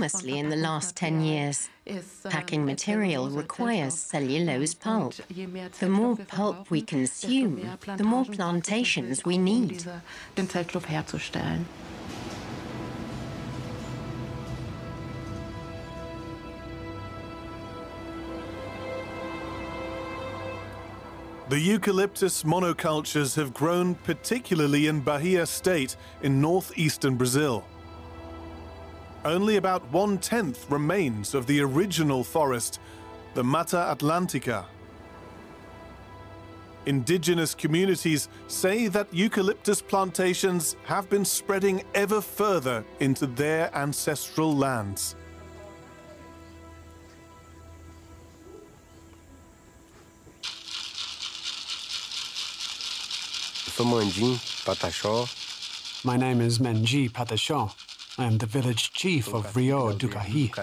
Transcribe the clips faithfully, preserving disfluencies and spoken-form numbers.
enormously in the last ten years. Packing material requires cellulose pulp. The more pulp we consume, the more plantations we need. The eucalyptus monocultures have grown particularly in Bahia state in northeastern Brazil. Only about one-tenth remains of the original forest, the Mata Atlântica. Indigenous communities say that eucalyptus plantations have been spreading ever further into their ancestral lands. My name is Menji Pataxó. I am the village chief of Rio do Caí.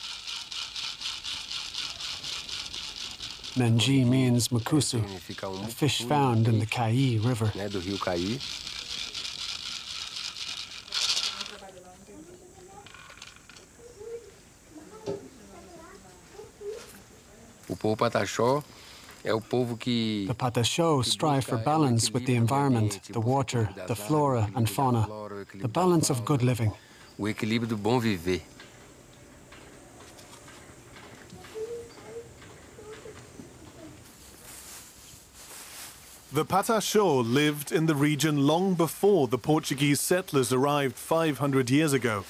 Menji means mucusu, a fish found in the Caí River. The Pataxó strive for balance with the environment, the water, the flora and fauna, the balance of good living. O equilíbrio do bom viver. The Pataxó lived in the region long before the Portuguese settlers arrived five hundred years ago.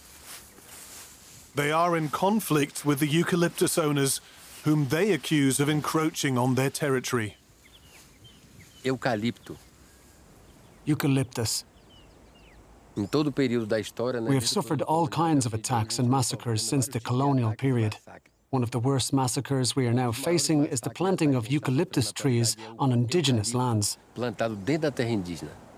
They are in conflict with the eucalyptus owners, whom they accuse of encroaching on their territory. Eucalipto. Eucalyptus. We have suffered all kinds of attacks and massacres since the colonial period. One of the worst massacres we are now facing is the planting of eucalyptus trees on indigenous lands. Plantado dentro da terra indígena.